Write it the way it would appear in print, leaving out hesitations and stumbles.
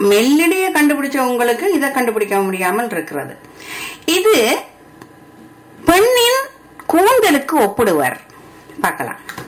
மெல்லிடைய கண்டுபிடிச்ச உங்களுக்கு இதை கண்டுபிடிக்க முடியாமல் இருக்கிறது. இது பெண்ணின் கூந்தலுக்கு ஒப்பிடுவர். பார்க்கலாம்.